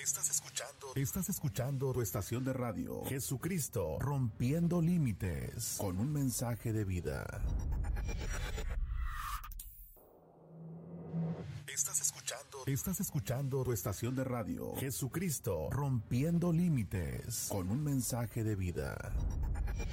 Estás escuchando tu estación de radio, Jesucristo, rompiendo límites, con un mensaje de vida. Estás escuchando tu estación de radio, Jesucristo, rompiendo límites, con un mensaje de vida.